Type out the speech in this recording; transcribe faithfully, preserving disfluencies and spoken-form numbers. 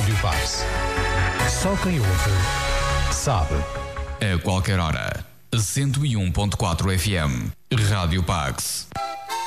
Rádio Pax. Só quem ouve sabe. A qualquer hora, cento e um ponto quatro F M. Rádio Pax.